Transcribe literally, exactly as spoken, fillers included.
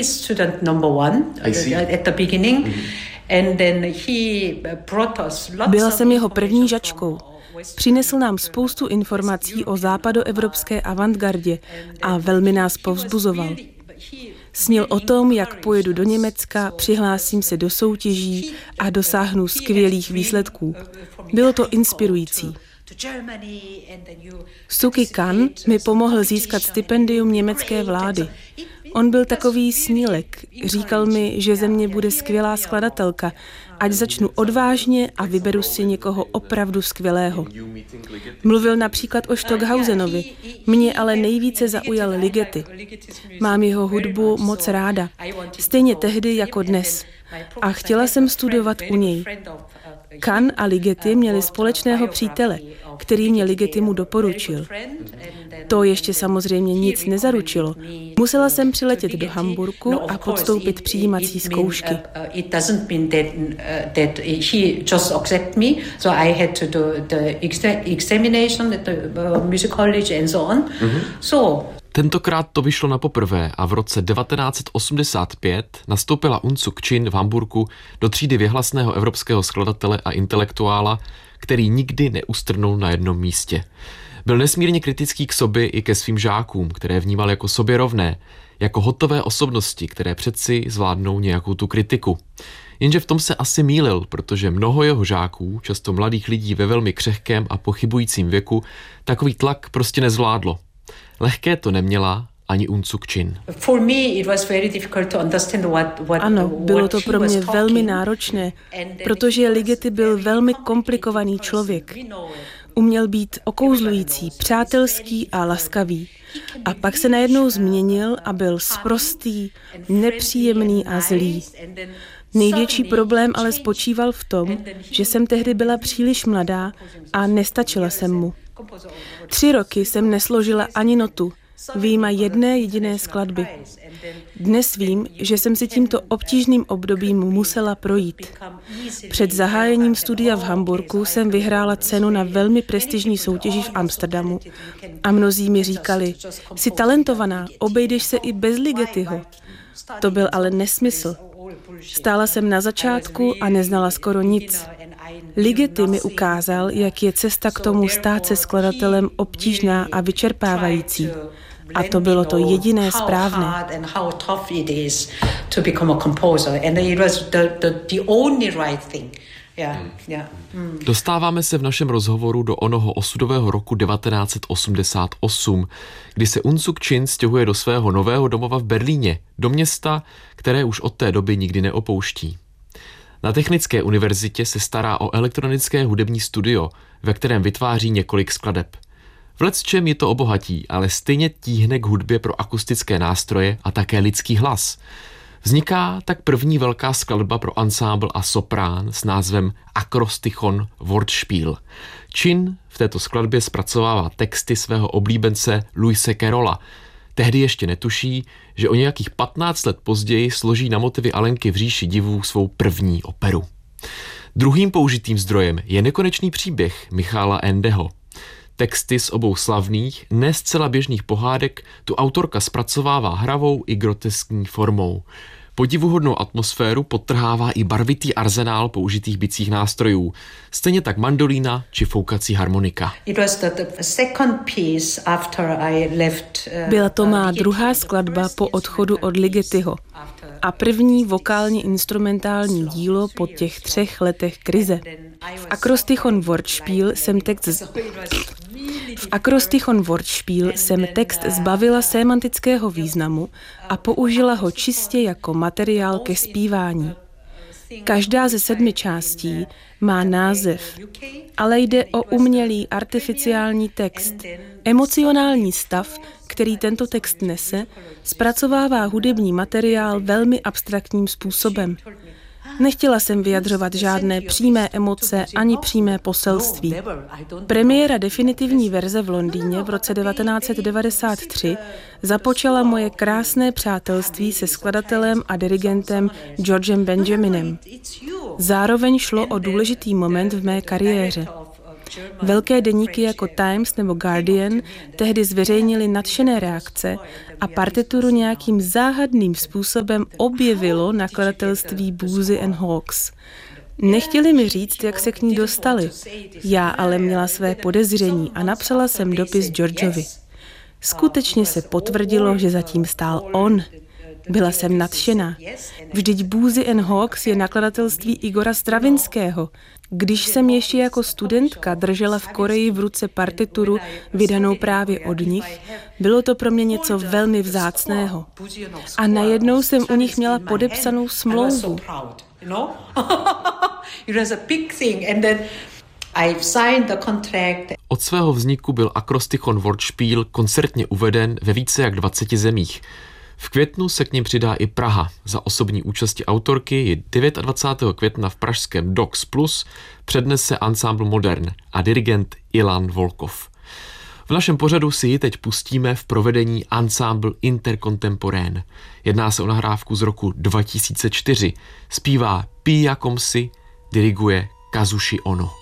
his student number one at the beginning. Mm-hmm. And then he brought us lots. Byla jsem jeho první žačkou. Přinesl nám spoustu informací o západoevropské avantgardě a velmi nás povzbuzoval. Snil o tom, jak pojedu do Německa, přihlásím se do soutěží a dosáhnu skvělých výsledků. Bylo to inspirující. Suki Kan mi pomohl získat stipendium německé vlády. On byl takový snílek. Říkal mi, že ze mě bude skvělá skladatelka, ať začnu odvážně a vyberu si někoho opravdu skvělého. Mluvil například o Stockhausenovi, mě ale nejvíce zaujal Ligeti. Mám jeho hudbu moc ráda, stejně tehdy jako dnes. A chtěla jsem studovat u něj. Kan a Ligeti měli společného přítele, který mě Ligetimu doporučil. To ještě samozřejmě nic nezaručilo. Musela jsem přiletět do Hamburku a podstoupit přijímací zkoušky. Tentokrát to vyšlo na poprvé a v roce devatenáct osmdesát pět nastoupila Un Suk Chin v Hamburku do třídy věhlasného evropského skladatele a intelektuála, který nikdy neustrnul na jednom místě. Byl nesmírně kritický k sobě i ke svým žákům, které vnímal jako sobě rovné, jako hotové osobnosti, které přeci zvládnou nějakou tu kritiku. Jenže v tom se asi mýlil, protože mnoho jeho žáků, často mladých lidí ve velmi křehkém a pochybujícím věku, takový tlak prostě nezvládlo. Lehké to neměla ani Un Suk Chin. Ano, bylo to pro mě velmi náročné, protože Ligeti byl velmi komplikovaný člověk. Uměl být okouzlující, přátelský a laskavý. A pak se najednou změnil a byl sprostý, nepříjemný a zlý. Největší problém ale spočíval v tom, že jsem tehdy byla příliš mladá a nestačila jsem mu. Tři roky jsem nesložila ani notu, vyjma jedné jediné skladby. Dnes vím, že jsem si tímto obtížným obdobím musela projít. Před zahájením studia v Hamburku jsem vyhrála cenu na velmi prestižní soutěži v Amsterdamu a mnozí mi říkali, jsi talentovaná, obejdeš se i bez Ligetiho. To byl ale nesmysl. Stála jsem na začátku a neznala skoro nic. Ligeti mi ukázal, jak je cesta k tomu stát se skladatelem obtížná a vyčerpávající. A to bylo to jediné správné. Dostáváme se v našem rozhovoru do onoho osudového roku devatenáct osmdesát osm, kdy se Un Suk Chin stěhuje do svého nového domova v Berlíně, do města, které už od té doby nikdy neopouští. Na Technické univerzitě se stará o elektronické hudební studio, ve kterém vytváří několik skladeb. V lecčem je to obohatí, ale stejně tíhne k hudbě pro akustické nástroje a také lidský hlas. Vzniká tak první velká skladba pro ansámbl a soprán s názvem Akrostichon Wortspiel. Chin v této skladbě zpracovává texty svého oblíbence Luise Carrolla. Tehdy ještě netuší, že o nějakých patnáct let později složí na motivy Alenky v říši divů svou první operu. Druhým použitým zdrojem je Nekonečný příběh Michala Endeho. Texty z obou slavných, ne zcela běžných pohádek tu autorka zpracovává hravou i groteskní formou. Podivuhodnou atmosféru podtrhává i barvitý arzenál použitých bicích nástrojů, stejně tak mandolína či foukací harmonika. Byla to má druhá skladba po odchodu od Ligetiho a první vokálně instrumentální dílo po těch třech letech krize. V Akrostichon Wortspiel jsem text z... V Akrostichon Wortspiel jsem text zbavila sémantického významu a použila ho čistě jako materiál ke zpívání. Každá ze sedmi částí má název, ale jde o umělý artificiální text. Emocionální stav, který tento text nese, zpracovává hudební materiál velmi abstraktním způsobem. Nechtěla jsem vyjadřovat žádné přímé emoce ani přímé poselství. Premiéra definitivní verze v Londýně v roce devatenáct devadesát tři započala moje krásné přátelství se skladatelem a dirigentem Georgem Benjaminem. Zároveň šlo o důležitý moment v mé kariéře. Velké deníky jako Times nebo Guardian tehdy zveřejnili nadšené reakce a partituru nějakým záhadným způsobem objevilo nakladatelství Boosey and Hawkes. Nechtěli mi říct, jak se k ní dostali. Já ale měla své podezření a napsala jsem dopis Georgeovi. Skutečně se potvrdilo, že zatím stál on. Byla jsem nadšená. Vždyť Boosey and Hawkes je nakladatelství Igora Stravinského. Když jsem ještě jako studentka držela v Koreji v ruce partituru vydanou právě od nich, bylo to pro mě něco velmi vzácného. A najednou jsem u nich měla podepsanou smlouvu. Od svého vzniku byl Akrostichon Wortspiel koncertně uveden ve více jak dvaceti zemích. V květnu se k nim přidá i Praha. Za osobní účasti autorky je dvacátého devátého května v pražském Dox Plus přednese Ensemble Modern a dirigent Ilan Volkov. V našem pořadu si ji teď pustíme v provedení Ensemble Intercontemporain. Jedná se o nahrávku z roku dva tisíce čtyři. Zpívá Pia Komsi, diriguje Kazushi Ono.